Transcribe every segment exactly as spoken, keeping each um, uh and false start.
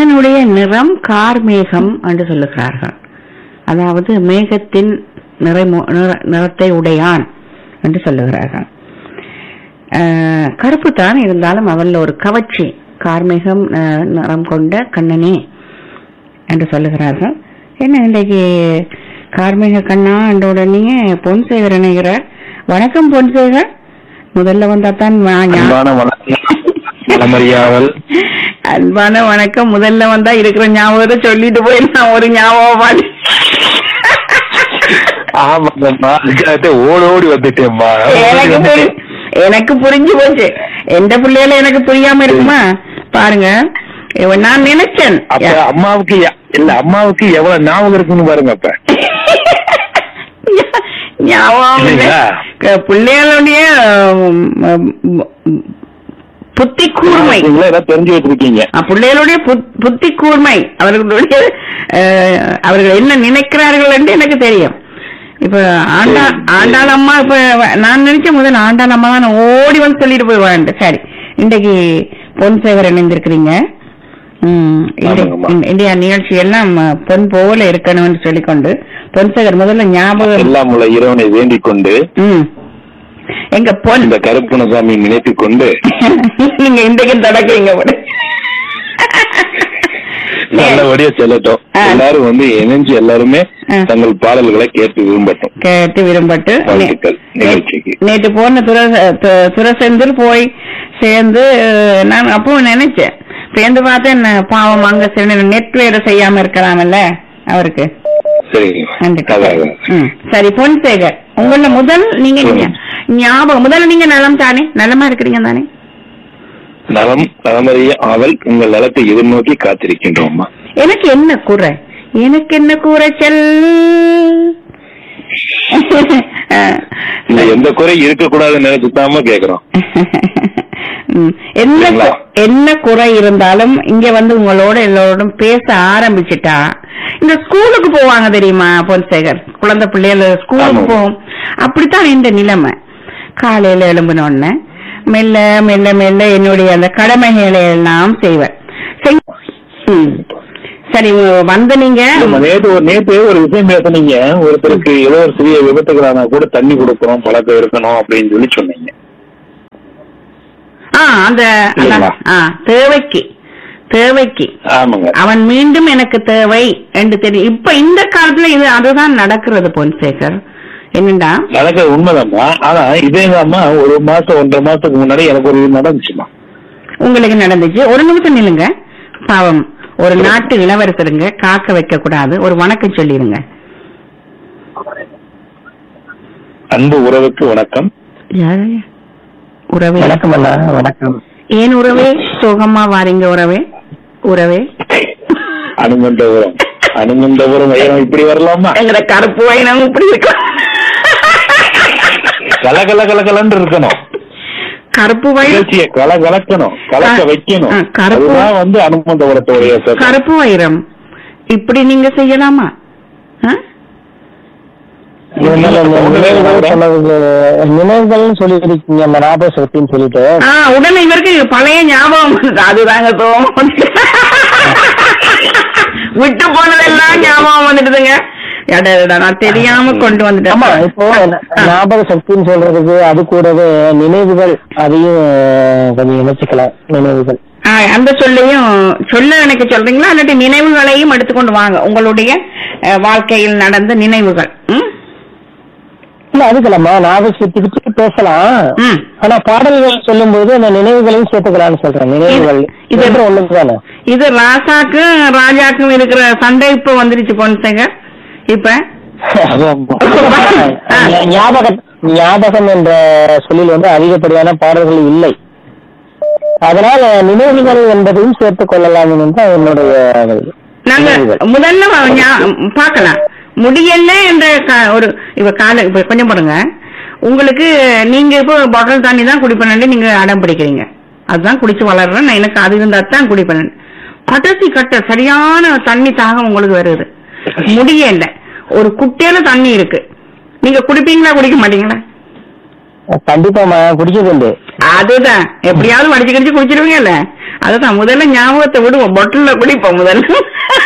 கண்ணனுடைய நிறம் கார்மேகம் என்று சொல்லுகிறார்கள். அதாவது மேகத்தின் நிறமோ- நிற- நிறத்தை உடையான் என்று சொல்லுகிறார்கள். அஹ், கருப்பு தான் இருந்தாலும் அவள் ஒரு கவர்ச்சி, கார்மேகம் அஹ், நிறம் கொண்ட கண்ணனே என்று சொல்லுகிறார்கள். என்ன இன்றைக்கு கார்மேக கண்ணா என்ற உடனே பொன்சேகர் இணைகிறார். வணக்கம் பொன்சேகர். முதல்ல வந்தா தான் வா- ஞா- அன்பான வணக்கம் மலமறியாவல். அன்பான வணக்கம். முதல்ல வந்தா இருக்கிற ஞாபகத்தை சொல்லிட்டு போய் நான் ஒரு ஞாபகம் ஆமாங்கம்மா, அதுக்காகத்தே ஓடி ஓடி வந்துட்டேன்மா. எனக்கு புரி- எனக்கு புரிஞ்சு போச்சு. எந்த பிள்ளையில எனக்கு புரியாம இருக்குமா பாருங்க. இவ- நான் நினைச்சேன் அப்ப அம்மாவுக்கு எ- இல்ல அம்மாவுக்கு எவ்வளவு ஞாபகம் இருக்குன்னு பாருங்க. அப்ப ஞாபகம் இல்லை. இல்லைங்களா? க- பிள்ளைகளுடைய உம், உம், புத்தி கூர்மை, நீங்களே ஏதாவது தெரிஞ்சு வச்சிருக்கீங்க. அஹ், பிள்ளைகளுடைய புத்- புத்தி கூர்மை, அவர்களுடைய அஹ், அவர்கள் என்ன நினைக்கிறார்கள் என்று எனக்கு தெரியும். இப்ப ஆண்டா சரி, சரி. ஆண்டாள் அம்மா இப்ப நான் நினைச்ச முதல்ல ஆண்டாள் அம்மா தான் ஓடி வந்து சொல்லிட்டு போயிடுவான். சரி, இன்றைக்கு பொன்சேகர் இணைந்திருக்கிறீங்க. உம், இன்றை- ஆமாங்கம்மா. இந்த- இந்தியா நிகழ்ச்சி எல்லாம் அஹ், பொன் போல இருக்கணும்னு சொல்லிக்கொண்டு பொன்சேகர் முதல்ல ஞாபகம். எல்லாம் உள்ள இறைவனை வேண்டிக் கொண்டு ம், எங்க பொன் இந்த கருப்பணசாமி நினைத்துக் கொண்டு நீங்க இன்றைக்கு தொடக்கிறீங்க போல. நல்லபடியா செல்லட்டும். ஆ. எல்லாரும் வந்து இணைஞ்சு எல்லாருமே ஆ. தங்கள் பாடல்களை கேட்டு விரும்பட்டும். கேட்டு விரும்பட்டு நே- வாழ்த்துக்கள் நிகழ்ச்சிக்கு. நேற்று போன துர து- துரசெந்தூர் போய் சேர்ந்து அஹ், நான் அப்போ நினைச்சேன், சேர்ந்து பார்த்தேன் பாவம் அங்க சரி நெட் வேற செய்யாம இருக்கலாம்ல அவருக்கு. சரிங்க. நன்றி. அதான். ம், சரி பொன்சேகர், உங்கள முதல் நீங்க ஞா- ஞாபகம் முதல்ல நீங்க நலம் தானே, நலமா இருக்கிறீங்க தானே? நலம் நலமறிய ஆவல் உங்கள் நலத்தை எதிர்நோக்கி காத்திருக்கின்றோம்மா. எனக்கு என்ன குறை, எனக்கு என்ன குறைச்சல்? இல்ல எந்த குறை இருக்கக்கூடாதுன்னு நினைச்சுதாம கேக்குறோம். ம், என்ன சரிங்களா? கு- என்ன குறை இருந்தாலும் இங்க வந்து உங்களோட எல்லோரோடும் பேச ஆரம்பிச்சுட்டா, இந்த ஸ்கூலுக்கு போவாங்க தெரியுமா பொன்சேகர், குழந்தை பிள்ளைகள் ஸ்கூலுக்கு ஆமா. போவோம். அப்படித்தான் இந்த நிலைமை. காலையில எழும்பின உடனே மெல்ல மெல்ல மெல்ல என்னுடைய அந்த கடமைகளை எல்லாம் செய்வேன். செய்- ம். சரி, உ- வந்து நீங்க நம்ம நேத்து ஒரு நேத்து ஒரு விஷயம் பேசுனீங்க. ஒருத்தருக்கு ஏதோ ஒரு சிறிய விபத்துகளானா கூட தண்ணி கொடுக்கணும், பழக்கம் இருக்கணும் அப்படின்னு சொல்லி சொன்னீங்க. ஆ அந்த இல்லைங்களா? ஆ, தேவைக்கு தேவைக்கு ஆமாங்க. அவன் மீண்டும் எனக்கு தேவை என்று தெரியும். இப்ப இந்த காலத்துல இது அதுதான் நடக்கிறது பொன்சேகர். என்னண்டா நடக்கிறது உண்மைதாம்மா. ஆனா இதேதாம்மா ஒரு மாசம் ஒன்றரை மாசத்துக்கு முன்னாடி எனக்கு ஒரு இது நடந்துச்சுமா. உங்களுக்கு நடந்துச்சு. ஒரு நிமிஷம் நில்லுங்க. பாவம், ஒரு நாட்டு இளவரசருங்க, காக்க வைக்க கூடாது. ஒரு வணக்கம் சொல்லிருங்க. அன்பு உறவுக்கு வணக்கம். யாரு? உறவே? வணக்கம் அண்ணா. வணக்கம். ஏன் உறவே சோகமா வாரீங்க? உறவே உறவே அனுமந்தபுரம் அனுமந்தபுரம் வைரம் இப்படி வரலாமா? எங்கட கருப்பு வைனம் இப்படி இருக்கும். கல கல கல கலன்னு இருக்கணும். கருப்பு வைரம், நிகழ்ச்சியை கல கலக்கணும், கலக்க ஆ, வைக்கணும். ஆ, கருப்பு- அதுதான் வந்து அனுமந்தபுரத்துடைய சிறப்பு. கருப்பு வைரம் இப்படி நீங்க செய்யலாமா? ஆ? நினைவுகள் சொல்லிருக்கீங்க, அந்த ஞாபகத்தின்னு சொல்லிட்டு ஆ, உடனே இவருக்கு பழைய ஞாபகம் வருது. அதுதாங்க தோணும். விட்டு போனதெல்லாம் ஞாபகம் வந்துடுதுங்க. எடா, எடா, நான் தெரியாம கொண்டு ஆமா. வந்துட்டேன். இப்போ ஞாபக சக்தின்னு சொல்றதுக்கு அது கூடவே நினைவுகள், அதையும் கொஞ்சம் இணைச்சுக்கலாம். நினைவுகள் ஆ, அந்த சொல்லையும் சொல்ல எனக்கு சொல்றீங்களா, இல்லாட்டி நினைவுகளையும் எடுத்துக்கொண்டு வாங்க, உங்களுடைய அஹ், வாழ்க்கையில் நடந்த நினைவுகள். ம்? இல்ல அதுக்கலாமா, ஞாபக சக்திக்கு பேசலாம். ம். ஆனா பாடல்கள் சொல்லும் போது அந்த நினைவுகளையும் சேர்த்துக்கலாம்னு சொல்றேன். நினைவுகள் இது- இது ஒண்ணுக்கு தானே. இது ராசாக்கும் ராஜாக்கும் இருக்கிற சண்டை இப்ப வந்துருச்சு பொன்சேகர். இப்ப ஞாபகம் ஞாபகம் என்ற சொல்லில் வந்து அதிகப்படியான பாடல்கள் இல்லை. அதனால நினைவுகள் என்பதையும் சேர்த்துக் கொள்ளலாம் என்று என்னுடைய நாங்க முதல்ல ஞா- பார்க்கலாம். முடியல என்ற கா- ஒரு இப்ப கால இப்ப கொஞ்சம் போடுங்க. உங்களுக்கு நீங்க இப்போ பாட்டில் தண்ணி தான் குடிப்பேன் நீங்க அடம் பிடிக்கிறீங்க. அதுதான் குடிச்சு வளர்றேன் நான், எனக்கு அது இருந்தா தான் குடிப்பேன். கடைசி கட்ட சரியான தண்ணி தாகம் உங்களுக்கு வருது. முடியல, ஒரு குட்டையில தண்ணி இருக்கு, நீங்க குடிப்பீங்களா குடிக்க மாட்டீங்களா? கண்டிப்பா குடிக்கிறது உண்டு. அதுதான் எப்படியாவது வடிச்சு கடிச்சு குடிச்சிருவீங்கல்ல. அதுதான் முதல்ல ஞாபகத்தை விடுவோம், பொட்டில குடிப்போம் முதல்ல.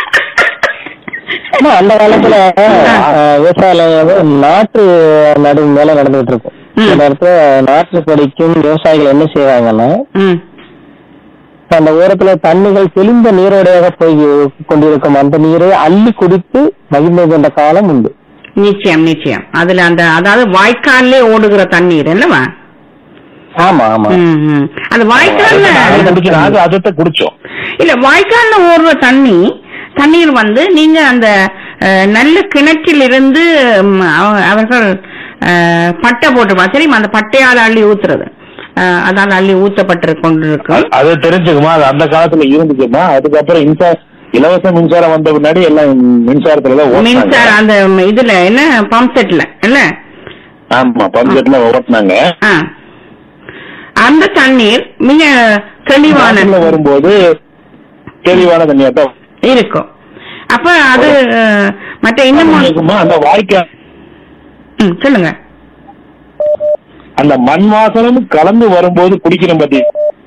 ஆமா, அந்த காலத்துல விவசாயம் நாற்று நடுவு மேல நடந்துட்டு இருக்கும். இந்த நேரத்துல நாற்று படிக்கும் விவசாயிகள் என்ன செய்வாங்கன்னா, அந்த ஓரத்துல தண்ணிகள் தெளிந்த நீரோடையாக போய் கொண்டிருக்கும் அந்த நீரை அள்ளி குடித்து மகிழ்ந்து கொண்ட காலம் உண்டு. நிச்சயம் நிச்சயம். அதுல அந்த அதாவது வாய்க்காலே ஓடுகிற தண்ணீர் அல்லவா? ஆமா ஆமா. அந்த வாய்க்கால்ல அதை குடிச்சோம். இல்ல, வாய்க்கால்ல ஓடுற தண்ணி தண்ணீர் வந்து நீங்க அந்த நல்ல கிணற்றில் இருந்து அவர்கள் பட்டை போட்டுமா தெரியுமா, அந்த பட்டையால அள்ளி ஊத்துறது, அதால அள்ளி ஊத்தப்பட்டு கொண்டிருக்கும். அது தெரிஞ்சுக்குமா, அது அந்த காலத்துல இருந்துச்சுமா. அதுக்கப்புறம் மின்சார இலவச மின்சாரம் வந்த முன்னாடி எல்லாம் மின்சாரத்துலதான் மின்சாரம் அந்த இதுல என்ன பம்ப் செட்ல இல்ல. ஆமா, பம்ப் செட்ல ஓட்டினாங்க. அந்த தண்ணீர் மிக தெளிவான வரும்போது தெளிவான தண்ணியா தான் இருக்கும். அப்ப அது மற்ற இன்னும் அந்த வாய்க்கால் சொல்லுங்க, அந்த மண் வாசனம் கலந்து வரும்போது குடிக்கணும் பத்தி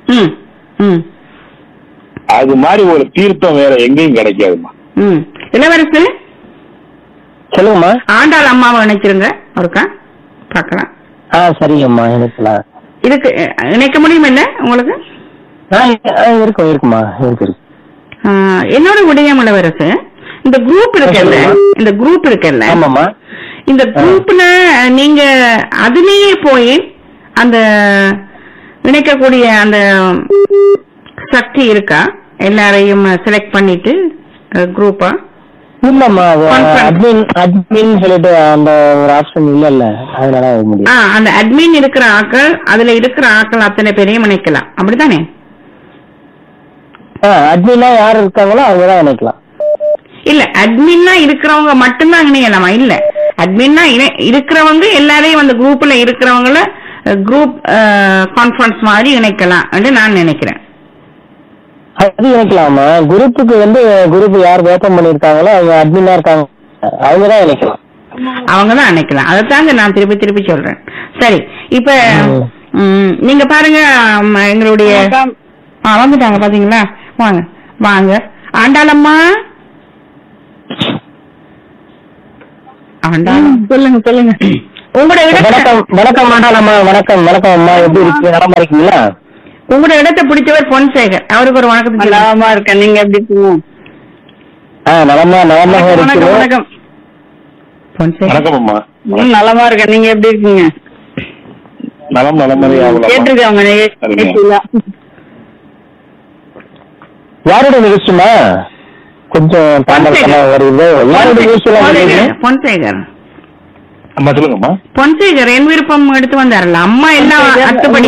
அது மாதிரி ஒரு தீர்த்தம் வேற எங்கேயும் கிடைக்காதுமா. இளவரசு சொல்லுங்கம்மா. ஆண்டாள் அம்மாவை நினைச்சிருங்க ஒருக்கா பாக்கலாம். ஆஹ் சரிங்கம்மா, நினைக்கலாம். இதுக்கு இணைக்க முடியும் இல்ல உங்களுக்கு? இருக்கும் இருக்குமா, இருக்கு. என்னோட விடயம் இளவரசு, இந்த குரூப் இருக்குல்ல, இந்த குரூப் இருக்குல்ல, ஆமாமா, இந்த குரூப்ல நீங்க அதுலயே போய் அந்த இணைக்கக்கூடிய அந்த சக்தி இருக்கா? எல்லாரையும் செலக்ட் பண்ணிட்டு குரூப்பா? இல்லம்மா, அட்மின் அட்மின் சொல்லிட்டு அந்த ஒரு ஆப்ஷன் இல்ல. அதனால அந்த அட்மின் இருக்கிற ஆட்கள், அதுல இருக்கிற ஆட்கள் அத்தனை பேரையும் இணைக்கலாம், அப்படித்தானே? அட்மினா யாரு இருக்காங்களோ அவங்கதான் இணைக்கலாம். இல்ல, அட்மின்னா இருக்கிறவங்க மட்டும்தான் இணையலாமா? இல்ல, அட்மின்னா இருக்கிறவங்க எல்லாரையும் அந்த குரூப்ல இருக்கிறவங்கள குரூப் கான்ஃபரன்ஸ் மாதிரி இணைக்கலாம் என்று நான் நினைக்கிறேன். அது இணைக்கலாமா? குரூப்புக்கு வந்து குரூப் யார் ஓபன் பண்ணிருக்காங்களோ அவங்க அட்மினா இருக்காங்க, அவங்கதான் இணைக்கலாம். அவங்கதான் இணைக்கலாம். அதைத்தாங்க நான் திருப்பி திருப்பி சொல்றேன். சரி, இப்ப நீங்க பாருங்க, எங்களுடைய வந்துட்டாங்க பாத்தீங்களா? வாங்க வாங்க ஆண்டாளம்மா. சொல்லுங்க சொல்லுங்க. உங்களோட வணக்கம் வணக்கம் ஆண்டாளம்மா. வணக்கம் வணக்கம் அம்மா, எப்படி இருக்கீங்க? நலமா இருக்கீங்களா? உங்களோட இடத்தை பிடிச்சவர் பொன்சேகர், அவருக்கு ஒரு வணக்கம். நலமா இருக்கேன், நீங்க எப்படி இருக்கீங்க? நலமா நலமா இருக்கீங்க. வணக்கம் பொன்சேகர். வணக்கம் அம்மா. நலமா இருக்கேன், நீங்க எப்படி இருக்கீங்க? நலம் நலமா கேட்டிருக்காங்க. யாரோட நிகழ்ச்சிமா? கொஞ்சம் வருது. யாரோட நிகழ்ச்சி? பொன்சேகர். அம்மா சொல்லுங்கம்மா. பொன்சேகர் என் விருப்பம் எடுத்து வந்தாரல்ல அம்மா, எல்லாம் அத்துப்படி.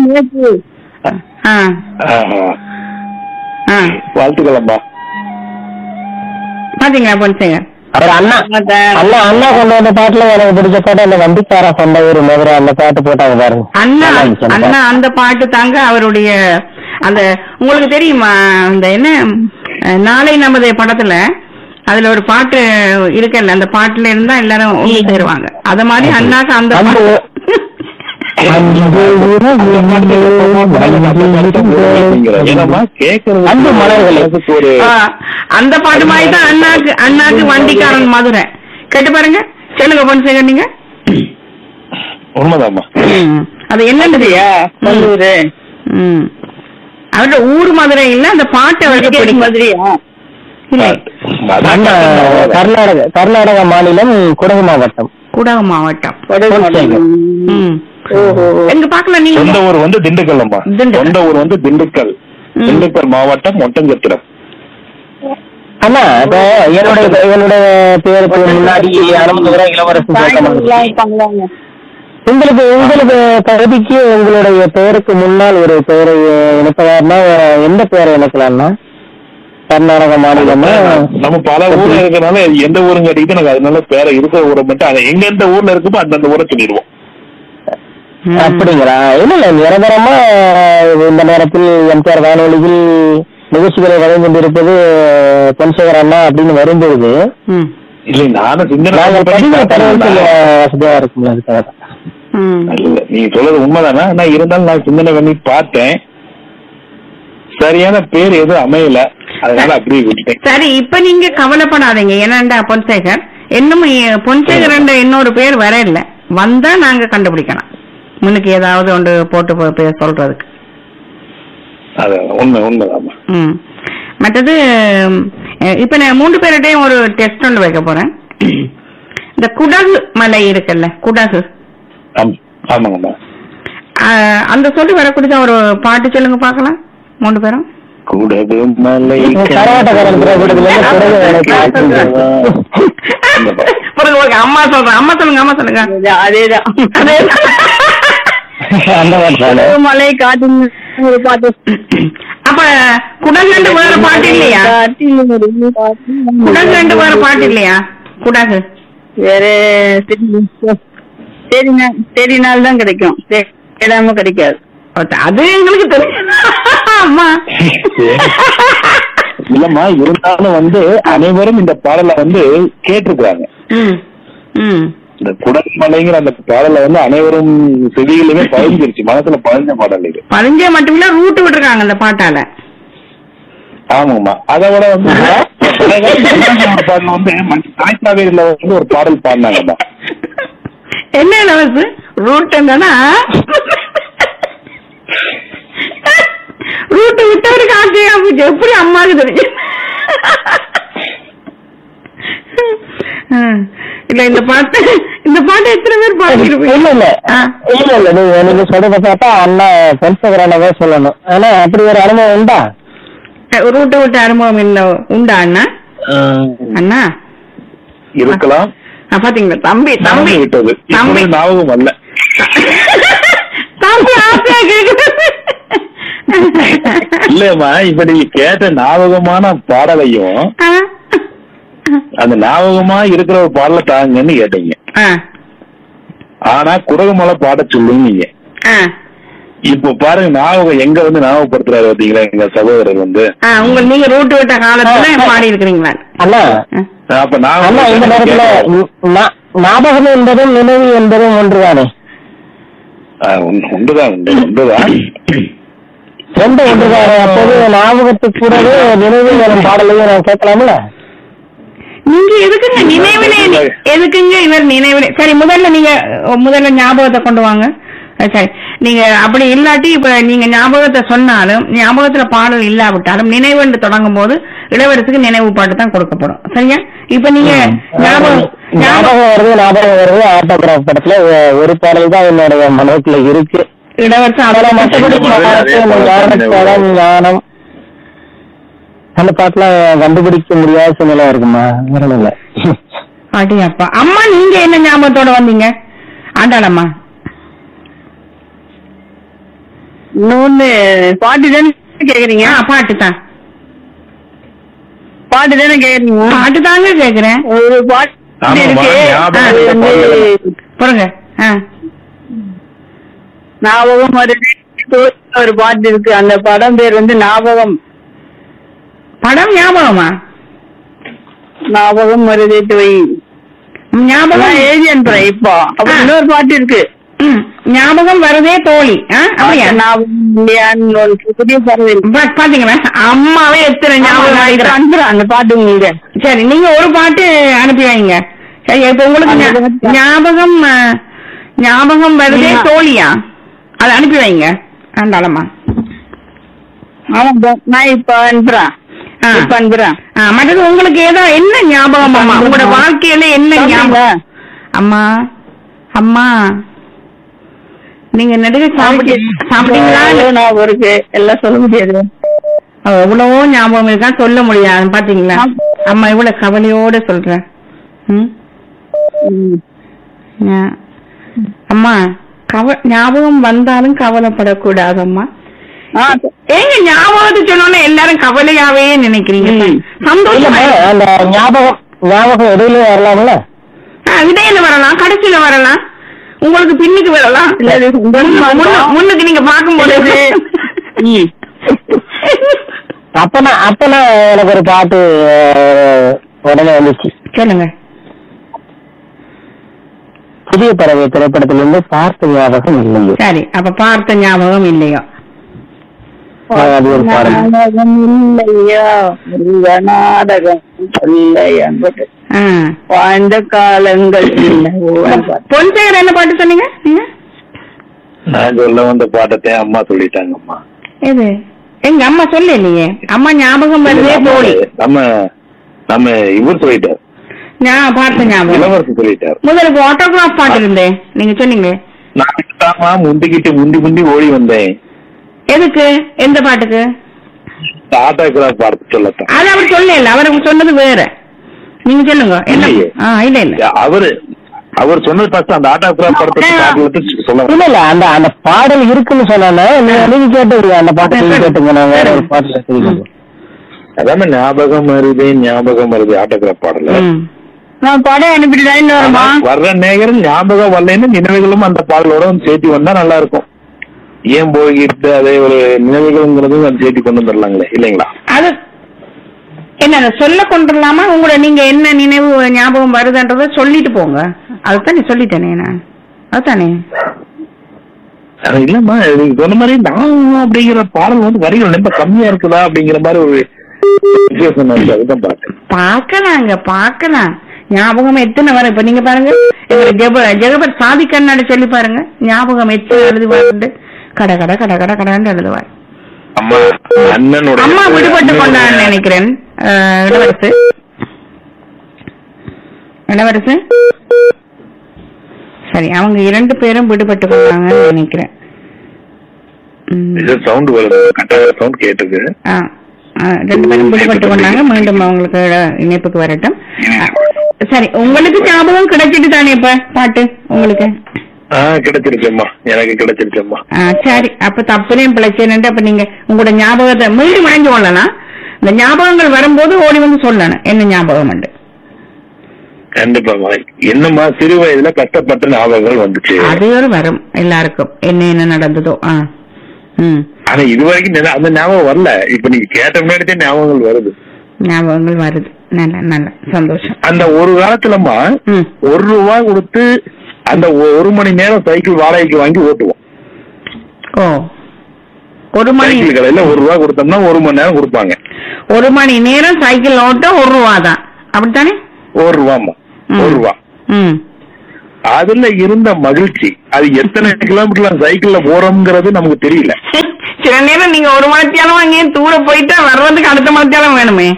வாழ்த்துக்கள் அம்மா. பாத்தீங்களா பொன்சேகர்? அவர் அண்ணா அண்ணா அண்ணா கொண்டு வந்த பாட்டுல எனக்கு பிடிச்ச பாட்டு அந்த வண்டிக்கார சொந்த ஊர் மதுரை, அந்த பாட்டு போட்டாங்க பாருங்க. அண்ணா அண்ணா அந்த பாட்டு தாங்க அவருடைய. அந்த உங்களுக்கு தெரியுமா, அந்த என்ன நாளை நமது படத்துல அதுல ஒரு பாட்டு இருக்கல, அந்த பாட்டுல இருந்தா எல்லாரும் சேருவாங்க. அத மாதிரி அண்ணாக்கு அந்த அந்த பாட்டு மாதிரி தான் அண்ணாக்கு அண்ணாக்கு வண்டிக்காரன் மதுரை. கேட்டு பாருங்க. சொல்லுங்க பொன்சேகர், நீங்க உண்மைதாம்மா. அது என்னன்றியா மதுரை? ம், அவரோட ஊர் மதுரை இல்ல, அந்த பாட்டு அவருக்கு பிடிக்கும். மதுரையா? கர்நாடக கர்நாடக மாநிலம் குடகு மாவட்டம். குடகு மாவட்டம். எங்க பாக்கலாம். நீங்க சொந்த ஊர் வந்து திண்டுக்கல் அம்மா. சொந்த ஊர் வந்து திண்டுக்கல், திண்டுக்கல் மாவட்டம் ஒட்டஞ்சத்திரம். அண்ணா, என்னுடைய என்னுடைய பேருக்கு முன்னாடி அனுமதி இளவரசன். உங்களுக்கு உங்களுக்கு பகுதிக்கு உங்களுடைய பெயருக்கு முன்னால் ஒரு பெயரை இணைப்பதாருன்னா எந்த பெயரை இணைக்கலாம்னா? கர்நாடக மாநிலமா? நம்ம பல ஊர்ல இருக்கிறனால எந்த ஊரும் கேட்டீங்கன்னா எனக்கு அதனால பேரை இருக்கிற ஊரை மட்டும் அதை எங்க எந்த ஊர்ல இருக்குமோ அந்தந்த ஊரை சொல்லிடுவோம். அப்படிங்களா? இல்ல இல்ல, நிரந்தரமா இந்த நேரத்தில் எம்ஜிஆர் வானொலியில் நிகழ்ச்சிகளை வழங்கி கொண்டிருப்பது பொன்சேகர் அண்ணா அப்படின்னு வரும்போது இல்ல நானும் சிந்தனை வசதியா இருக்குங்களா? அதுக்காக நீங்க சொல்றது உண்மைதானா? நான் இருந்தாலும் நான் சிந்தனை பண்ணி பார்த்தேன். சரியான பேர் எதுவும் அமையல, அதனால அப்படியே விட்டுட்டேன். சரி, இப்ப நீங்க கவலைப்படாதீங்க. ஏன்னாண்டா பொன்சேகர் இன்னும் பொன்சேகர் என்ற இன்னொரு பேர் வர இல்ல, வந்தா நாங்க கண்டுபிடிக்கலாம். முன்னுக்கு ஏதாவது ஒன்று போட்டு பேர் சொல்றதுக்கு. உண்மை உண்மைதான். ம் மற்றது இப்ப நான் மூன்று பேர்கிட்டையும் ஒரு டெஸ்ட் ஒன்று வைக்க போறேன். இந்த குடகு மலை இருக்குல்ல, குடகு, ஆமாங்கம்மா, அந்த சொல்லி வரக்கூடிய ஒரு பாட்டு சொல்லுங்க பாக்கலாம். மூன்று பேரும் குடகு மலை அம்மா சொல்றேன், அம்மா சொல்லுங்க, அம்மா சொல்லுங்க. அதேதான் மலை காட்டு பாட்டு. அப்ப குடகு ரெண்டு வேற பாட்டு இல்லையா? குடகு ரெண்டு வேற பாட்டு இல்லையா? குடகு வேற சரி நாள் தான் கிடைக்கும், தேடாம கிடைக்காது. அது எங்களுக்கு தெரியும் அம்மா. இல்லம்மா, இருந்தாலும் வந்து அனைவரும் இந்த பாடலை வந்து கேட்டிருக்கிறாங்க. இந்த குடகு மலைங்கிற அந்த பாடலை வந்து அனைவரும் செவிகளுமே பதிஞ்சிருச்சு, மனசுல பதிஞ்ச பாடல் இது. பதிஞ்ச மட்டும் இல்ல, ரூட்டு விட்டுருக்காங்க அந்த பாட்டால. ஆமாம்மா, அதை விட வந்து பாடல் வந்து தாய்க்காவேரியில வந்து ஒரு பாடல் பாடினாங்கம்மா. என்ன இலவசு ரூட் என்னன்னா ரூட்டு விட்டவருக்கு ஆசையா போச்சு. எப்படி அம்மாவுக்கு தெரிஞ்சு இல்ல இந்த பாட்டு, இந்த பாட்டு எத்தனை பேர் பாடிருப்பீங்க? இல்ல இல்ல இல்ல இல்ல நீங்க நீங்க சொல்றத பார்த்தா அண்ணா பெருசகரானவே சொல்லணும். ஆனா அப்படி ஒரு அனுபவம் உண்டா? ரூட்டு விட்ட அனுபவம் இல்ல உண்டா அண்ணா? அண்ணா இருக்கலாம். பாத்தீங்களா தம்பி, தம்பி விட்டது தம்பி ஞாபகம் அல்ல. தம்பி ஆசையா கேக்குது. இல்லம்மா, இப்ப நீங்க கேட்ட ஞாபகமான பாடலையும் அந்த ஞாபகமா இருக்கிற ஒரு பாடலை தாங்கன்னு கேட்டீங்க. ஆனா குடகுமலை பாட சொல்லுங்க. இப்ப பாருங்க ஞாபகம் எங்க வந்து ஞாபகப்படுத்துறாரு பாத்தீங்களா எங்க சகோதரர் வந்து. உங்க நீங்க ரூட்டு விட்ட காலத்துல பாடி இருக்கிறீங்களா? அப்ப இந்த நேரத்துல ஞாபகம் என்பதும் நினைவு என்பதும் ஒன்றுதானே? ஒன்றுதான் ஒன்றுதான் ரெண்டு ஒன்றுதானே? அப்போது ஞாபகத்துக்கு கூடவே நினைவு எனும் பாடலையும் நான் கேட்கலாம்ல. நீங்க எதுக்குங்க நினைவிலே, எதுக்குங்க இவர் நினைவிலே? சரி, முதல்ல நீங்க முதல்ல ஞாபகத்தை கொண்டு வாங்க. சரி, நீங்க அப்படி இல்லாட்டி இப்ப நீங்க ஞாபகத்தை சொன்னாலும் ஞாபகத்துல பாடல் இல்லாவிட்டாலும் நினைவு தொடங்கும் போது இளவரசுக்கு நினைவு பாட்டு தான் கொடுக்கப்படும். சரியா? இப்ப நீங்க ஞாபகம் ஞாபகம் வருது ஞாபகம் வருது ஆட்டோகிராஃப் படத்துல ஒரு பாடல் தான் என்னுடைய மனசுல இருக்கு. இளவரசு அதெல்லாம் மற்றபடி ஞானம் அந்த பாட்டுல கண்டுபிடிக்க முடியாத சூழ்நிலை இருக்குமா? இல்ல பாட்டியாப்பா. அம்மா நீங்க என்ன ஞாபகத்தோட வந்தீங்க? ஆண்டாளம்மா இன்னொன்னு பாட்டு தானே கேக்குறீங்க? பாட்டு தான், பாட்டு தானே கேக்குறீங்க? பாட்டு தாங்க கேக்குறேன். ஒரு பாட்டு இருக்கு பாருங்க, ஞாபகம் வருது ஒரு பாட்டு இருக்கு. அந்த படம் பேர் வந்து ஞாபகம். படம் ஞாபகமா? ஞாபகம் வருது வை ஞாபகம் எழுதி அனுப்புறேன். இப்போ இன்னொரு பாட்டு இருக்கு, ஞாபகம் வருதே தோழி. பாத்தீங்களா அம்மாவே எத்தனை ஞாபகம் அனுப்புறேன் அந்த பாட்டு உங்களுக்கு. சரி, நீங்க ஒரு பாட்டு அனுப்பி வைங்க. சரி, இப்ப உங்களுக்கு ஞாபகம் ஞாபகம் வருதே தோழியா, அதை அனுப்பி வைங்க. ஆண்டாளம்மா நான் இப்ப அனுப்புறேன் இப்ப அனுப்புறேன். மற்றது உங்களுக்கு ஏதோ என்ன ஞாபகம் அம்மா? உங்களோட வாழ்க்கையில என்ன ஞாபகம்? அம்மா அம்மா நீங்க நெடுக சாப்பிட்டீங்களா? ஞாபகம் இருக்கு, எல்லாம் சொல்ல முடியாது. எவ்வளவோ ஞாபகம் இருக்கா, சொல்ல முடியாது. பாத்தீங்களா அம்மா இவ்வளவு கவலையோட சொல்றேன். அம்மா கவ ஞாபகம் வந்தாலும் கவலைப்படக்கூடாது அம்மா. ஏங்க ஞாபகத்தை சொன்னோன்னு எல்லாரும் கவலையாவே நினைக்கிறீங்க? சந்தோஷம் அந்த ஞாபகம் ஞாபகம் இடையில வரலாம்ல? இடையில வரலாம், கடைசியில வரலாம், உங்களுக்கு பின்னுக்கு வரலாம், முன்னுக்கு நீங்க பார்க்கும்போது. அப்பனா அப்பனா எனக்கு ஒரு பாட்டு உடனே வந்துச்சு. சொல்லுங்க. புதிய பறவை திரைப்படத்திலிருந்து பார்த்த ஞாபகம் இல்லையோ. சரி, அப்ப பார்த்த ஞாபகம் இல்லையோ. அது ஒரு பாடல். நாடகம் இல்லையா நாடகம் சொல்ல என்பது வாழ்ந்த காலங்கள் பொன்சேகர் என்ன பாட்டு சொன்னீங்க நீங்க? நான் சொல்ல வந்த பாட்டத்தை அம்மா சொல்லிட்டாங்கம்மா. இது எங்க அம்மா சொல்ல இல்லையே. அம்மா ஞாபகம் வருதே போலி. நம்ம நம்ம இவர் சொல்லிட்டார். நான் பார்த்த ஞாபகம் இளவரசி சொல்லிட்டார். முதலுக்கு ஆட்டோகிராஃப் பாட்டு இருந்தேன் நீங்க சொன்னீங்க. நான் முந்திக்கிட்டு முந்தி முந்தி ஓடி வந்தேன். எதுக்கு? எந்த பாட்டுக்கு? ஆட்டோகிராஃப் பாட்டு சொல்லத்தான். அது அவர் சொல்ல இல்ல, அவருக்கு சொன்னது வேற. நீங்க சொல்லுங்க. இல்ல இல்ல அவரு அவர் சொன்னது ஃபர்ஸ்ட் அந்த ஆட்டோகிராஃப் படத்தை சொல்ல இல்ல இல்ல அந்த அந்த பாடல் இருக்குன்னு சொன்னால நீங்க கேட்டு அந்த பாட்டை கேட்டுங்க. நான் வேற ஒரு பாடல அதாம ஞாபகம் வருது ஞாபகம் வருது ஆட்டோகிராஃப் பாடல நான் படம் அனுப்பிட்டு வர்ற நேரம் ஞாபகம் வரலன்னு நினைவுகளும் அந்த பாடலோட சேர்த்து வந்தா நல்லா இருக்கும். ஏன் போய்கிட்டு அதே ஒரு நினைவுகள்ங்கிறதும் அது சேர்த்து கொண்டு வந்துடலாங்களே இல்லைங்களா? அது என்ன சொல்ல கொண்டுலாமா? உங்களோட நீங்க என்ன நினைவு ஞாபகம் வருதுன்றத சொல்லிட்டு போங்க. அதுதானே சொல்லிட்டேனே நான். அதுதானே இல்லம்மா நீங்க சொன்ன மாதிரி நான் அப்படிங்கிற பாடல் வந்து வரிகள் ரொம்ப கம்மியா இருக்குதா அப்படிங்கிற மாதிரி ஒரு வித்தியாசம் இருக்கு. அதுதான் பாட்டு பாக்கலாங்க பாக்கலாம். ஞாபகம் எத்தனை வரும் இப்ப நீங்க பாருங்க. ஜெகபர் சாதி கண்ணாடி சொல்லி பாருங்க. ஞாபகம் எத்தனை எழுதுவாரு. கட கட கட கட கடன்னு எழுதுவார். அம்மா விடுபட்டு கொண்டான்னு நினைக்கிறேன். இளவரசு இளவரசு சரி அவங்க இரண்டு பேரும் விடுபட்டு கொண்டாங்கன்னு நினைக்கிறேன். ரெண்டு பேரும் விடுபட்டு கொண்டாங்க. மீண்டும் அவங்களுக்கு இணைப்புக்கு வரட்டும். சரி உங்களுக்கு ஞாபகம் கிடைச்சிட்டு தானே இப்ப பாட்டு உங்களுக்கு? கிடைச்சிருச்சம்மா எனக்கு கிடைச்சிருச்சம்மா. சரி அப்ப தப்புலையும் பிழைச்சேன்னு அப்ப நீங்க உங்களோட ஞாபகத்தை மீண்டும் வாங்கி கொள்ளலாம். இந்த ஞாபகங்கள் வரும்போது ஓடி வந்து சொல்லணும் என்ன ஞாபகம் உண்டு. கண்டிப்பாமா. என்னம்மா சிறு வயதுல கஷ்டப்பட்ட ஞாபகங்கள் வந்துச்சு. அது ஒரு வரும் எல்லாருக்கும் என்ன என்ன நடந்ததோ. ஆனா இது வரைக்கும் அந்த ஞாபகம் வரல. இப்ப நீங்க கேட்ட முன்னாடி ஞாபகங்கள் வருது. ஞாபகங்கள் வருது. நல்ல நல்ல சந்தோஷம். அந்த ஒரு காலத்துலமா ஒரு ரூபாய் கொடுத்து அந்த ஒரு மணி நேரம் சைக்கிள் வாடகைக்கு வாங்கி ஓட்டுவோம். ஓ ஒரு மணி கடையில ஒரு ரூபா கொடுத்தோம்னா ஒரு மணி நேரம் கொடுப்பாங்க. ஒரு மணி நேரம் சைக்கிள் ஓட்ட ஒரு ரூபா தான் அப்படித்தானே? ஒரு ரூபாமா ஒரு ரூபா. அதுல இருந்த மகிழ்ச்சி அது எத்தனை கிலோமீட்டர் சைக்கிள்ல போறோம்ங்கிறது நமக்கு தெரியல. சில நேரம் நீங்க ஒரு மணித்தியாலும் அங்கே தூர போயிட்டா வர்றதுக்கு அடுத்த மணித்தியாலும் வேணுமே.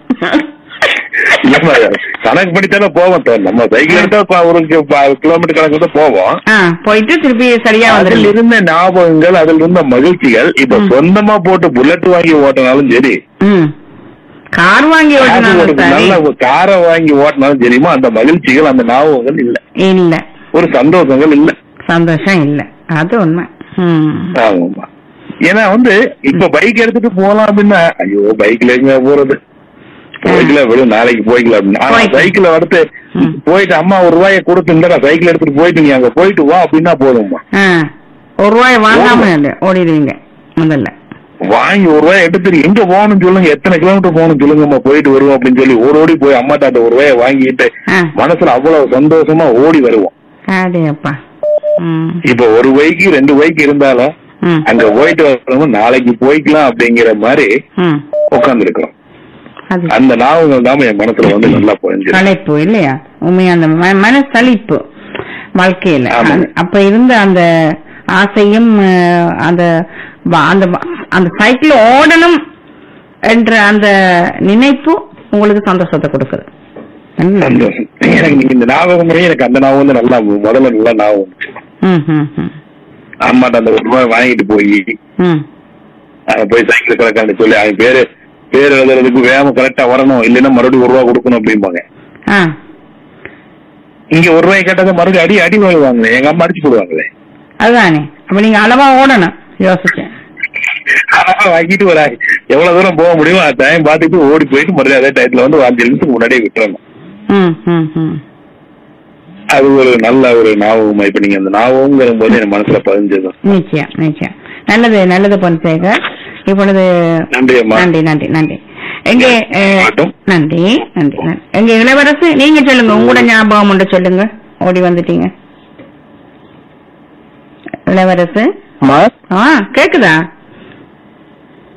கணக்கு படித்தாலும் போவோம். நம்ம சைக்கிள் எடுத்தா ஒரு கிலோமீட்டர் கணக்கு போவோம். போயிட்டு திருப்பி சரியா அதில் இருந்த ஞாபகங்கள் அதில் இருந்த மகிழ்ச்சிகள் இப்ப சொந்தமா போட்டு புல்லட் வாங்கி ஓட்டினாலும் சரி, கார் வாங்கி ஓட்டினாலும் நல்ல காரை வாங்கி ஓட்டினாலும் தெரியுமா அந்த மகிழ்ச்சிகள் அந்த ஞாபகங்கள் இல்ல. இல்ல ஒரு சந்தோஷங்கள் இல்ல. சந்தோஷம் இல்ல. அது உண்மை. ஆமாமா. ஏன்னா வந்து இப்ப பைக் எடுத்துட்டு போலாம் அப்படின்னா ஐயோ பைக்ல எங்க போறது போய்க்கலாம் விடும் நாளைக்கு போய்க்கலாம் அப்படின்னு. ஆனா சைக்கிள் அடுத்து போயிட்டு அம்மா ஒரு ரூபாய கொடுத்து இந்த சைக்கிள் எடுத்துட்டு போயிட்டு நீ அங்க போயிட்டு வா அப்படின்னா போதும்மா. ஒரு ரூபாய் வாங்காம ஓடிடுவீங்க. முதல்ல வாங்கி ஒரு ரூபாய் எடுத்துட்டு எங்க போகணும்னு சொல்லுங்க, எத்தனை கிலோமீட்டர் போகணும் சொல்லுங்கம்மா போயிட்டு வருவோம் அப்படின்னு சொல்லி ஒரு ஓடி போய் அம்மாட்ட அந்த ஒரு ரூபாய வாங்கிட்டு மனசுல அவ்வளவு சந்தோஷமா ஓடி வருவோம். இப்ப ஒரு பைக்கு ரெண்டு பைக்கு இருந்தாலும் அங்க போயிட்டு வரணும் நாளைக்கு போய்க்கலாம் அப்படிங்கிற மாதிரி உட்கார்ந்து இருக்கிறோம். அந்த ஞாபகங்கள் தான் என் மனசுல வந்து நல்லா புரிஞ்சு களைப்பு இல்லையா? உண்மையா அந்த மனசளிப்பு வாழ்க்கையில அப்ப இருந்த அந்த ஆசையும் அந்த அந்த சைக்கிள் ஓடணும் என்ற அந்த நினைப்பு உங்களுக்கு சந்தோஷத்தை கொடுக்குது. சந்தோஷம். எனக்கு நீங்க இந்த ஞாபகம் எனக்கு அந்த ஞாபகம் வந்து நல்லா முதல்ல நல்லா ஞாபகம். அம்மாட்ட அந்த ஒரு ரூபாய் வாங்கிட்டு போய் போய் சைக்கிள் கலக்காண்டு சொல்லி அவன் பேரு பேர் எழுதுறதுக்கு வேகமா கரெக்டா வரணும் இல்லைன்னா மறுபடியும் ஒரு ரூபா கொடுக்கணும் அப்படிம்பாங்க. இங்க ஒரு ரூபாய் கேட்டதை மறுபடியும் அடி அடி வாங்குவாங்க. எங்க அம்மா அடிச்சு போடுவாங்களே. அதுதானே அப்ப நீங்க அளவா ஓடணும் யோசிச்சேன். அளவா வாங்கிட்டு ஒரு எவ்வளவு தூரம் போக முடியுமோ அந்த டைம் பாத்துட்டு ஓடி போயிட்டு மறுபடியும் அதே டயத்துல வந்து அஞ்சு நிமிஷத்துக்கு முன்னாடியே விட்டுறணும். அது ஒரு நல்ல ஒரு ஞாபகமா இப்ப நீங்க அந்த ஞாபகங்கிற போது என் மனசுல பதிஞ்சது. நிச்சயம் நிச்சயம். நல்லது நல்லது பொன்சேகர். இப்பொழுது நன்றி நன்றி நன்றி நன்றி எங்க நன்றி நன்றி எங்க இளவரசு நீங்க சொல்லுங்க உங்களோட ஞாபகம் ஒன்று சொல்லுங்க. ஓடி வந்துட்டீங்க இளவரசு. கேக்குதா?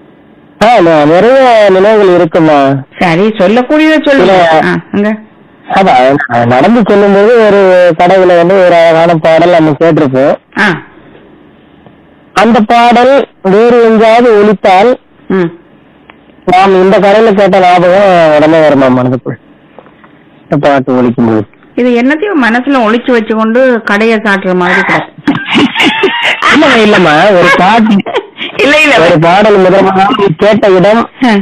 நிறைய நினைவுகள் இருக்குமா? சரி, சொல்லக்கூடியத சொல்லுங்க. அதான் நடந்து செல்லும் போது ஒரு கடையில வந்து ஒரு அழகான பாடல் நம்ம கேட்டிருப்போம். அந்த பாடல் வேறு எங்கேயாவது ஒலித்தால் நாம் இந்த கடையில கேட்ட ஞாபகம் உடனே வருமா மனதுக்குள் பாட்டு ஒலிக்கும் போது? இது என்னத்தையும் மனசுல ஒளிச்சு வச்சு கொண்டு கடையை காட்டுற மாதிரி இல்ல இல்லம்மா, ஒரு பாட்டு இல்ல இல்ல ஒரு பாடல் முதலமாக கேட்ட இடம்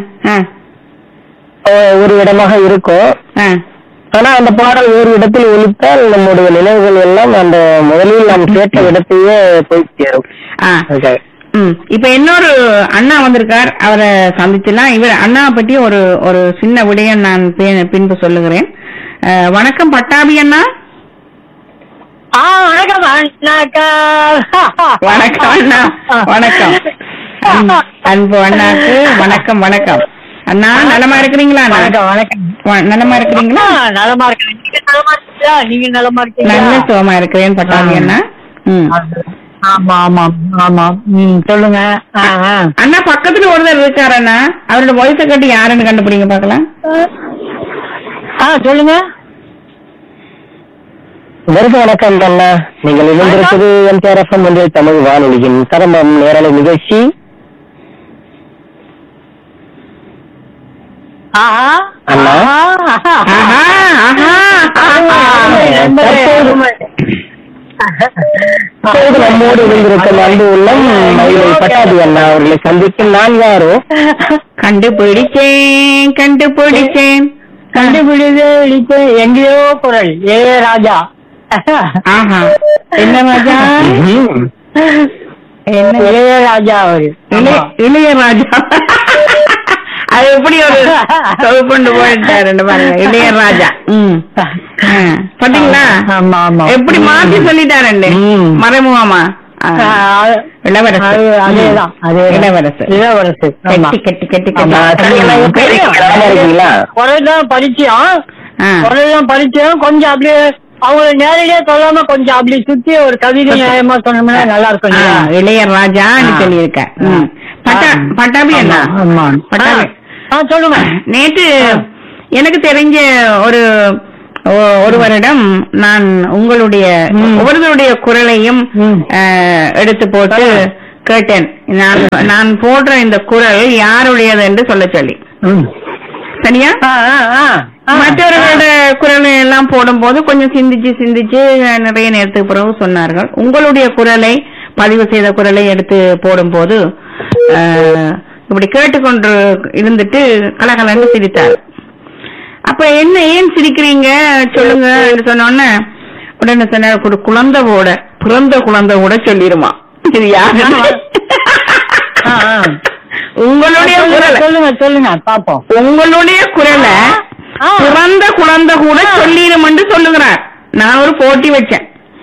ஒரு இடமாக இருக்கும். ஆனா அந்த பாடல் ஒரு இடத்தில் ஒலித்தால் நம்முடைய நினைவுகள் எல்லாம் அந்த முதலில் நாம் கேட்ட இடத்தையே போய் சேரும். இப்ப இன்னொரு அண்ணா வந்திருக்கார், அவரை சந்திச்சுலாம். இவர் அண்ணா பற்றி ஒரு ஒரு சின்ன விடயம் நான் பின்பு சொல்லுகிறேன். வணக்கம் பட்டாபி அண்ணா. வணக்கம் வணக்கம் அண்ணா. வணக்கம் அன்பு அண்ணாக்கு வணக்கம். வணக்கம் அண்ணா, நலமா இருக்கிறீங்களா? வணக்கம். நலமா இருக்கிறீங்களா? நலமா இருக்கீங்களா? நீங்க நலமா இருக்கீங்களா? நல்ல சுகமா இருக்கிறேன் பட்டாபி அண்ணா. ஆமா ஆமா ஆமா சொல்லுங்க அண்ணா. பக்கத்துல ஒருத்தர் இருக்காரு அண்ணா, அவரோட வயசை கட்டி யாருன்னு கண்டுபிடிங்க பாக்கலாம். சொல்லுங்க. வணக்கம் அண்ணா, நீங்கள் இணைந்திருப்பது எம்கேஆர் எஃப்எம் ஒன்றிய தமிழ் வானொலியின் கதம்பம் நேரலை நிகழ்ச்சி. நம்மோடு இருந்திருக்கும் அன்பு உள்ளம் பட்டாபி அண்ணா அவர்களை சந்திக்கும் நான் யாரோ கண்டுபிடிச்சேன் கண்டுபிடிச்சேன் கண்டுபிடிச்சேன் எங்கேயோ குரல் ஏ ராஜா. ஆஹா, என்ன ராஜா? என்ன இளையராஜா? அவரு இளையராஜா. அது எப்படி ஒரு கொண்டு போயிட்டாரு பாருங்க, இளையராஜா. பாத்தீங்களா எப்படி மாத்தி சொல்லிட்டாரு மறைமுகமா. அதேதான் இளவரசு இளவரசு கட்டி கட்டி குறைதான் பரிச்சயம் குறைதான் பரிச்சயம். கொஞ்சம் அப்படியே அவங்களை நேரடியா சொல்லாம கொஞ்சம் அப்படி சுத்தி ஒரு கவிதை நியாயமா சொன்னோம்னா நல்லா இருக்கும். இளையராஜான்னு சொல்லியிருக்கேன். பட்டாபி அண்ணா, பட்டாபி சொல்லுங்க. நேற்று எனக்கு தெரிஞ்ச ஒரு ஒருவரிடம் நான் உங்களுடைய ஒவ்வொருவருடைய குரலையும் எடுத்து போட்டு கேட்டேன். நான் நான் போடுற இந்த குரல் யாருடையது என்று சொல்ல சொல்லி. சரியா? மற்றவர்களோட குரலை எல்லாம் போடும் போது கொஞ்சம் சிந்திச்சு சிந்திச்சு நிறைய நேரத்துக்கு பிறகு சொன்னார்கள். உங்களுடைய குரலை பதிவு செய்த குரலை எடுத்து போடும் போது இப்படி கேட்டுக்கொண்டு இருந்துட்டு கலகலன்னு சிரித்தார். அப்ப என்ன ஏன் சிரிக்கிறீங்க சொல்லுங்க சொன்னோன்னு உடனே சொன்ன குழந்தை கூட பிறந்த குழந்தை கூட சொல்லிருமா. இது யாரு? உங்களுடைய குரல் சொல்லுங்க சொல்லுங்க பாப்போம். உங்களுடைய குரலை பிறந்த குழந்தை கூட சொல்லிரும் என்று சொல்லுகிறார். நான் ஒரு போட்டி வச்சேன்.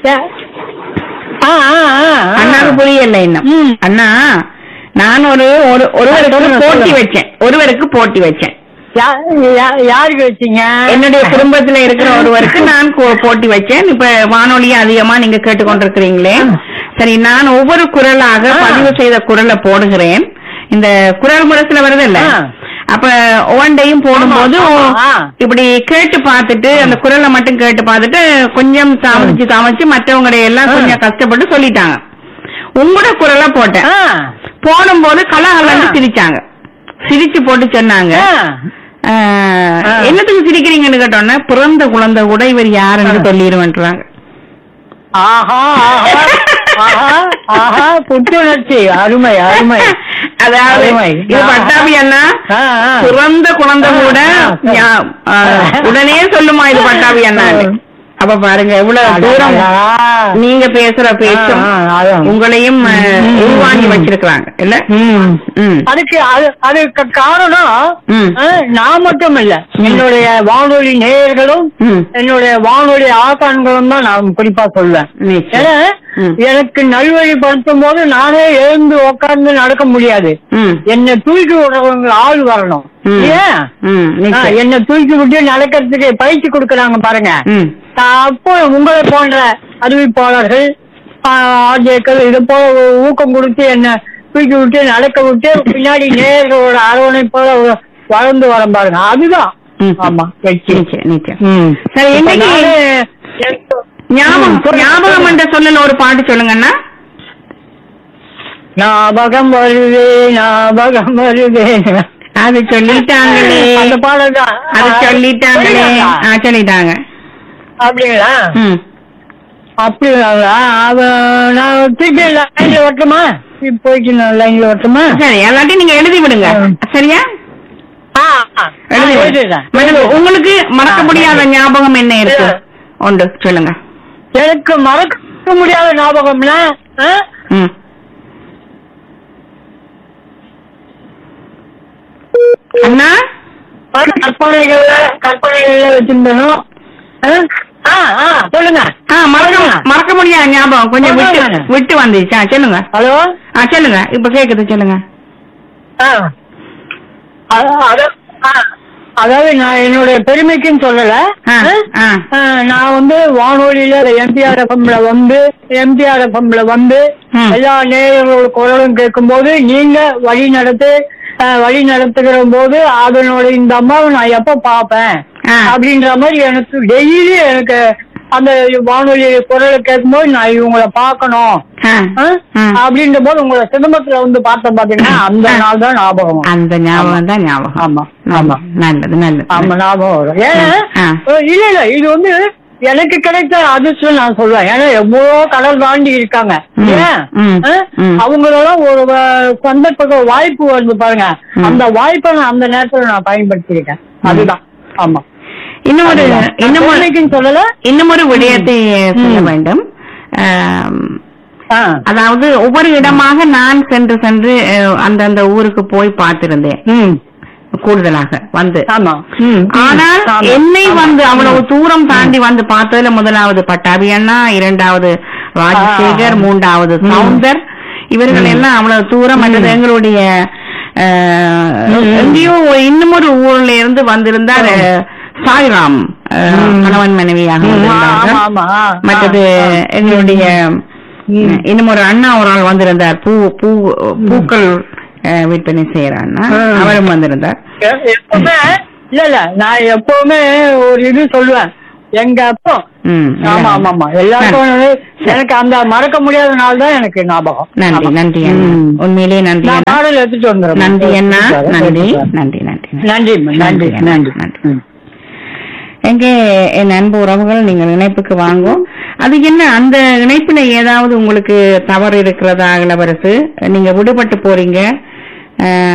அண்ணாவுக்கு புரியல இன்னும். அண்ணா, நான் ஒரு ஒருவருக்கு போட்டி வச்சேன் ஒருவருக்கு போட்டி வச்சேன் யாருக்கு வச்சீங்க? என்னுடைய குடும்பத்துல இருக்கிற ஒருவருக்கு நான் போட்டி வச்சேன். இப்ப வானொலியை அதிகமா நீங்க கேட்டுக்கொண்டிருக்கிறீங்களே, சரி நான் ஒவ்வொரு குரலாக பதிவு செய்த குரலை போடுகிறேன். இந்த குரல் முரசுல வருது இல்ல, அப்ப ஒவ்வொன்றையும் போடும்போது இப்படி கேட்டு பார்த்துட்டு அந்த குரலை மட்டும் கேட்டு பார்த்துட்டு கொஞ்சம் தாமதிச்சு தாமதிச்சு மற்றவங்களுடைய எல்லாம் கொஞ்சம் கஷ்டப்பட்டு சொல்லிட்டாங்க. உங்களோட குரலை போட்டேன். போடும் போது கலகலன்னு சிரிச்சாங்க. சிரிச்சு போட்டு சொன்னாங்க, என்னத்துக்கு சிரிக்கிறீங்கன்னு கேட்டோன்னா பிறந்த குழந்தை கூட இவர் யாருன்னு சொல்லிடுவேன்றாங்க. புத்துணர்ச்சி, அருமை அருமை. அதாவது இது பட்டாபி அண்ணா, பிறந்த குழந்தை கூட உடனே சொல்லுமா இது பட்டாபி அண்ணா. அப்ப பாருங்க எவ்வளவு தூரம் நீங்க பேசுற பேச்சும் உங்களையும் உருவாங்கி வச்சிருக்காங்க இல்ல. அதுக்கு அதுக்கு காரணம் நான் மட்டும் இல்ல, என்னுடைய வானொலி நேயர்களும் என்னுடைய வானொலி ஆசான்களும் தான் நான் குறிப்பா சொல்வேன். ஏன்னா எனக்கு நல்வழிப்படுத்தும் போது நானே எழுந்து உட்கார்ந்து நடக்க முடியாது. என்னை தூக்கி விடுறவங்க ஆள் வரணும். ஏன் என்னை தூக்கி விட்டு நடக்கிறதுக்கு பயிற்சி கொடுக்கறாங்க பாருங்க. அப்போ உங்களை போன்ற அறிவிப்பாளர்கள் ஆர்ஜேக்கள் இது போல ஊக்கம் கொடுத்து என்ன தூக்கி விட்டு நடக்க விட்டு பின்னாடி நேர்களோட அரவணைப்போட வளர்ந்து வர பாருங்க. அதுதான். ஆமா, சரி. ஞாபகம் ஞாபகம் என்ற சொல்லல ஒரு பாட்டு சொல்லுங்கண்ணா. ஞாபகம் வருவே ஞாபகம் வருவே அது சொல்லிட்டாங்களே, அந்த பாடல் தான். அது சொல்லிட்டாங்களே, சொல்லிட்டாங்க. அப்படிங்களா? அப்படிங்களா? நான் திருப்பி லைன்ல வரட்டுமா? போயிட்டு நான் லைன்ல வரட்டுமா? சரி, எல்லாத்தையும் நீங்க எழுதி விடுங்க. சரியா? உங்களுக்கு மறக்க முடியாத ஞாபகம் என்ன இருக்கு? ஒன்று சொல்லுங்க. எனக்கு மறக்க முடியாத ஞாபகம்னா அண்ணா கற்பனைகள்ல கற்பனைகள்ல வச்சிருந்தோம். சொல்லுங்க. மறக்க முடியாத ஞாபகம் கொஞ்சம் விட்டு விட்டு வந்துச்சா? சொல்லுங்க. ஹலோ, சொல்லுங்க. இப்ப கேக்குது, சொல்லுங்க. அதாவது நான் என்னுடைய பெருமைக்குன்னு சொல்லல. நான் வந்து வானொலியில எம்டிஆர் எஃப்எம்ல வந்து எம்டிஆர் எஃப்எம்ல வந்து எல்லா நேயர்களோட குரலும் கேட்கும் போது நீங்க வழி நடத்து வழி நடத்துகிற போது அதனோட இந்த அம்மாவை நான் எப்ப பாப்பேன் அப்படின்ற மாதிரி எனக்கு டெய்லி எனக்கு அந்த வானொலி குரலை கேட்கும் போது நான் இவங்களை பாக்கணும் அப்படின்ற போது உங்களை சிதம்பரத்துல வந்து பார்த்தேன் பாத்தீங்கன்னா அந்த நாள் தான் ஞாபகம். அந்த ஞாபகம் தான் ஞாபகம். ஆமா ஆமா, நல்லது நல்லது. ஆமா, ஞாபகம் வரும். ஏன்னா இல்ல இல்ல இது வந்து எனக்கு கிடைத்த அதிர்ஷ்டம் நான் சொல்லுவேன். ஏன்னா எவ்வளோ கடல் தாண்டி இருக்காங்க. ஏன் அவங்களெல்லாம் ஒரு சந்தர்ப்ப வாய்ப்பு வந்து பாருங்க, அந்த வாய்ப்பை நான் அந்த நேரத்துல நான் பயன்படுத்திருக்கேன். அதுதான். ஆமா. இன்னொரு இன்னும் சொல்லல இன்னும் ஒரு விடயத்தை சொல்ல வேண்டும். அதாவது ஒவ்வொரு இடமாக நான் சென்று சென்று அந்தந்த ஊருக்கு போய் பார்த்திருந்தேன் கூடுதலாக வந்து. ஆனால் என்னை வந்து அவ்வளவு தூரம் தாண்டி வந்து பார்த்ததுல முதலாவது பட்டாபி அண்ணா, இரண்டாவது ராஜசேகர், மூன்றாவது சவுந்தர், இவர்கள் எல்லாம் அவ்வளவு தூரம் அல்லது எங்களுடைய எங்கேயோ இன்னும் ஒரு ஊர்ல இருந்து வந்திருந்தார் சாய்ராம், கணவன் மனைவியாக வந்திருந்தார்கள். மற்றது எங்களுடைய இன்னும் ஒரு அண்ணா ஒரு ஆள் வந்திருந்தார், பூ பூ பூக்கள் விற்பனை செய்யறான்னா அவரும் வந்திருந்தார். எப்பவுமே இல்ல இல்ல நான் எப்பவுமே ஒரு இது சொல்லுவேன் எங்க அப்போ. ஆமா ஆமா ஆமா, எல்லாருக்கும் எனக்கு அந்த மறக்க முடியாத நாள் தான் எனக்கு ஞாபகம். நன்றி நன்றி உண்மையிலேயே நன்றி. பாடல் எடுத்துட்டு வந்துடுறேன். நன்றி அண்ணா, நன்றி நன்றி நன்றி நன்றி நன்றி நன்றி நன்றி. எங்கே என் அன்பு உறவுகள், நீங்கள் இணைப்புக்கு வாங்கும். அது என்ன, அந்த இணைப்புல ஏதாவது உங்களுக்கு தவறு இருக்கிறதா இளவரசு? நீங்க விடுபட்டு போறீங்க.